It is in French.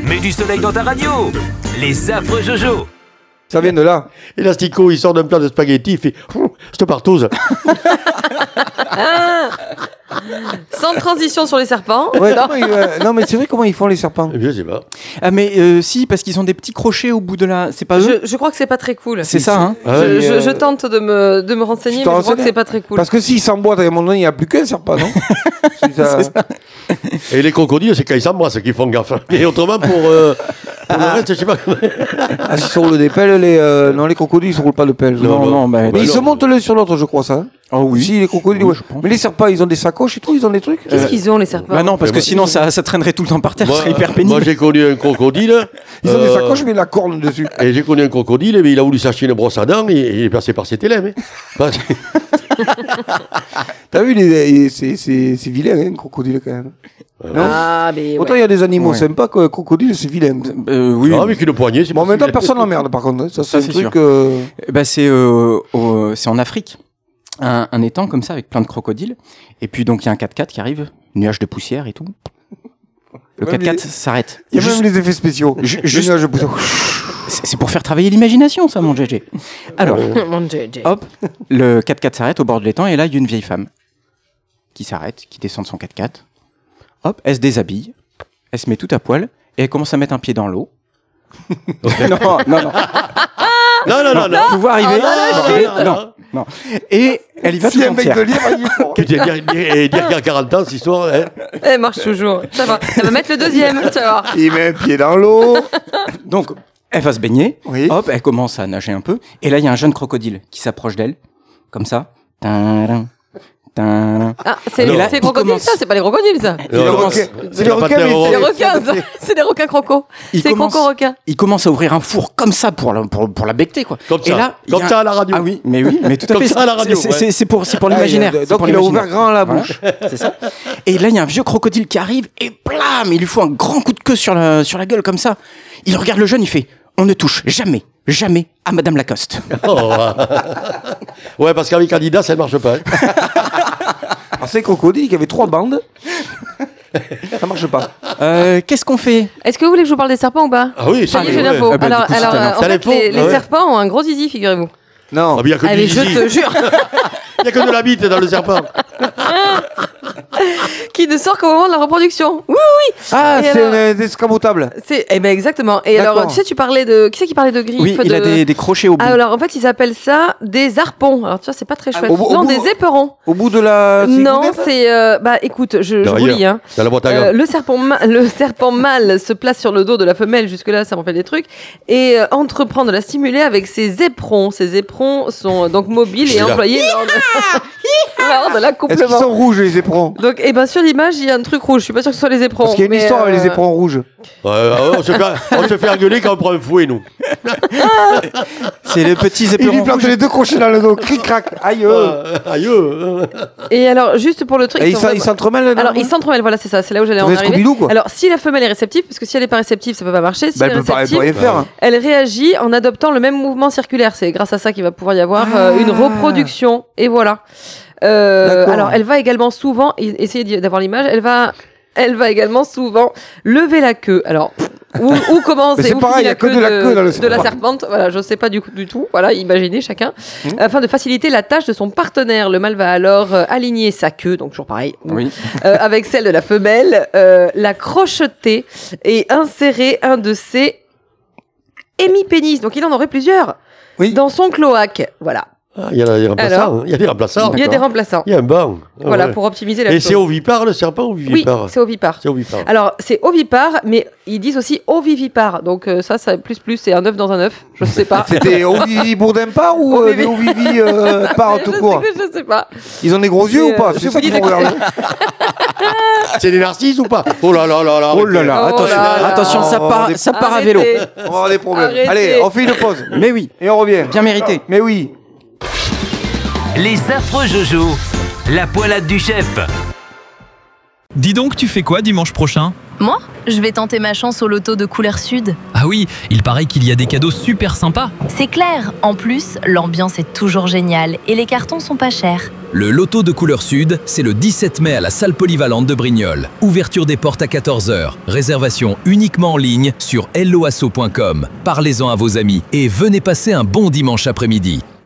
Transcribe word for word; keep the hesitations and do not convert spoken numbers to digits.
Mets du soleil dans ta radio. Les affreux Jojo. Ça vient de là. Et l'astico, il sort d'un plat de spaghetti, il fait « cette partouze ». Ah Sans transition sur les serpents. Ouais, il, euh, non, mais c'est vrai comment ils font les serpents. Eh bien, je sais pas. Ah, mais euh, si, parce qu'ils ont des petits crochets au bout de la. C'est pas eux Je, je crois que c'est pas très cool. C'est ça, hein. Ah Je, ouais, je- euh, je tente de me, de me renseigner, mais je crois que c'est pas très cool. Parce que s'ils s'emboîtent à un moment donné, il n'y a plus qu'un serpent, non? Si ça- C'est ça. Et les crocodiles, c'est quand ils s'embrassent qu'ils font gaffe. Et autrement, pour, euh, pour le reste, je sais pas. Ah, s'ils se roulent des pelles, les, euh, non, les crocodiles, ils se roulent pas de pelles. Non, non, bah, Mais bah ils non. se montent l'un sur l'autre, je crois, ça. Oh oui. Si, les crocodiles, Oui, ouais. je pense. Mais les serpents, ils ont des sacoches et tout, ils ont des trucs. Qu'est-ce qu'ils ont, les serpents? Bah non, parce Mais que moi- sinon ça, ça traînerait tout le temps par terre, Moi, ce serait hyper pénible. moi, j'ai connu un crocodile. Ils ont des euh, sacoches, mais la corne dessus. Et j'ai connu un crocodile, mais il a voulu s'acheter une brosse à dents et il est passé par ses télèmes. Hein. Parce que- T'as vu, les, c'est, c'est, c'est vilain, hein, un crocodile, quand même. Non Ah, mais Autant il ouais. y a des animaux Ouais. sympas que crocodile, c'est vilain. Euh, oui. Ah, avec une poignée, c'est Bon, en pas même temps, si- personne n'emmerde, par contre. hein. Ça, Ça, c'est un c'est truc. Euh... Bah, c'est euh, au- c'est en Afrique. Un, un étang comme ça avec plein de crocodiles. Et puis donc il y a un quatre-quatre qui arrive, nuage de poussière et tout. Le Même quatre-quatre les- s'arrête. Il y a Juste- même les effets spéciaux. Ju- Les juste- nuages de poussière. C'est c'est pour faire travailler l'imagination, ça, mon G G. Alors, Mon J J. hop, le quatre-quatre s'arrête au bord de l'étang et là, il y a une vieille femme qui s'arrête, qui descend de son quatre-quatre. Hop, elle se déshabille, elle se met tout à poil et elle commence à mettre un pied dans l'eau. non, non, non. Non, non, non, non. Pouvoir arriver. Non, non, non, non. Et elle y va Si tout un mec entière. de livre, il est fort. Putain, dire, dire, et dire qu'il y a quarante ans, cette histoire. Hein. Elle marche toujours. Ça va. Elle va mettre le deuxième, tu vas voir. Il met un pied dans l'eau. Donc, elle va se baigner. Oui. Hop, elle commence à nager un peu. Et là, il y a un jeune crocodile qui s'approche d'elle, comme ça. Tadam, tadam. Ah, c'est Alors, les, il c'est les crocodiles, commence- ça, c'est pas les crocodiles, ça. C'est les Non, requins. c'est- C'est les pas requins, mais terror. C'est les c'est- requins, ça. C'est des requins crocos. Il C'est commence- croco-requins. Il commence à ouvrir un four comme ça pour la, pour, pour la becter, quoi. Comme Et ça. là, il y Comme a- ça à la radio. Ah oui, mais oui, mais tout à Comme fait. ça à la radio, C'est- ouais. C'est c'est pour, c'est pour Ah, l'imaginaire. il a- c'est Donc pour il a l'imaginaire. ouvert grand la Voilà. bouche. C'est ça. Et là, il y a un vieux crocodile qui arrive et blam, il lui faut un grand coup de queue sur la, sur la gueule comme ça. Il regarde le jeune, il fait on ne touche jamais, jamais à Madame Lacoste. Oh, ouais, parce qu'avec Adidas, ça ne marche pas. Hein. Alors c'est crocodile qui avait trois bandes. Ça marche pas. Euh, Qu'est-ce qu'on fait? Est-ce que vous voulez que je vous parle des serpents ou pas? Ah oui, Ça y est, oui, j'ai ouais. l'info. Ah bah, Alors, du coup, c'est alors un euh, info. en T'as fait, l'info les, les Ah ouais. serpents ont un gros zizi, figurez-vous. Non. Ah, mais il n'y a que Allez, du je zizi. te jure, Il n'y a que de la bite dans le serpent. qui ne sort qu'au moment de la reproduction. Oui, oui, Ah, Et c'est alors- un escamotable. c'est, eh ben exactement. Et D'accord. alors, tu sais, tu parlais de, qui c'est qui parlait de griffes? Oui, il de... a des, des crochets au bout. Ah, alors en fait, ils appellent ça des arpons. Alors tu vois, c'est pas très chouette. au bout- au non, bout- des éperons. Au bout de la. Non, c'est c'est, euh, bah écoute, je, je vous Derrière, lis. Hein. dans la boîte à Euh, gants. le serpent, ma- le serpent mâle se place sur le dos de la femelle. Jusque là, ça m'en fait des trucs. Et euh, entreprend de la stimuler avec ses éperons. Ces éperons sont euh, donc mobiles et C'est là. employés lors de, lors de Est-ce qu'ils l'accouplement. sont rouges les éperons? Donc, eh ben sur l'image, il y a un truc rouge. Je suis pas sûr que ce soit les éperons. Parce qu'il y a une mais, histoire avec euh, les éperons rouges. Ouais, ouais, on, se fait, on se fait engueuler quand on prend un fouet, nous. C'est les petits Il lui éperons plante rouges. les deux crochets dans le dos. Cric crac. Aïe. euh. Euh, aïe, euh. Et alors, juste pour le truc. Et ils ils sont s'en- vraiment- ils s'entremêlent là Alors, ils s'entremêlent, voilà, c'est ça, c'est là où j'allais Ça en fait arriver. Scooby-Doo, quoi. Alors, si la femelle est réceptive, parce que si elle n'est pas réceptive, ça peut pas marcher. Si Bah, elle elle est peut pas, elle peut réceptive, rien faire. elle réagit en adoptant le même mouvement circulaire. C'est grâce à ça qu'il va pouvoir y avoir euh, Ah. une reproduction. Et voilà. Euh, D'accord. alors, elle va également souvent, e- essayez d'y- d'avoir l'image, elle va, elle va également souvent lever la queue. Alors, où, où commence Mais et c'est où pareil, finit il y a que de la queue dans le de la serpent. serpente. Voilà, je sais pas du, du tout. Voilà, imaginez chacun. Mmh. Afin de faciliter la tâche de son partenaire, le mâle va alors euh, aligner sa queue, donc toujours pareil, Oui. euh, avec celle de la femelle, euh, la crocheter et insérer un de ses hémipénis. Donc il en aurait plusieurs. Oui. Dans son cloaque. Voilà. Ah, il y a des remplaçants. Alors hein. Il y a des remplaçants. Il y a des remplaçants. Il y a un banc. Ah, Voilà, ouais. pour optimiser la Et chose. c'est ovipare, le serpent, ou Oui, vivipare? c'est ovipare. C'est ovipare. Alors, c'est ovipare, mais ils disent aussi ovivipare. Donc, euh, ça, ça, plus, plus, c'est un œuf dans un œuf. Je sais pas. C'était Ovivi Bourdin part ou euh, Ovivi. des Ovivi euh, part tout je, court? sais, je sais pas. Ils ont des gros yeux Mais, ou pas? euh, je C'est ça vous dis qu'il faut des- regarder. C'est des narcisses ou pas? Oh là là là là. Oh là là, Oh attention, là là. attention, ça Oh, part, des- ça part à Arrêtez. vélo. On va avoir des problèmes. Arrêtez. Allez, on fait une pause. Mais oui, Et on revient. bien mérité. Mais oui. Les affreux Jojo. La poilade du chef. Dis donc, tu fais quoi dimanche prochain ? Moi, je vais tenter ma chance au loto de couleur sud. Ah oui, il paraît qu'il y a des cadeaux super sympas. C'est clair. En plus, l'ambiance est toujours géniale et les cartons sont pas chers. Le loto de couleur sud, c'est le dix-sept mai à la salle polyvalente de Brignoles. Ouverture des portes à quatorze heures. Réservation uniquement en ligne sur helloasso point com. Parlez-en à vos amis et venez passer un bon dimanche après-midi.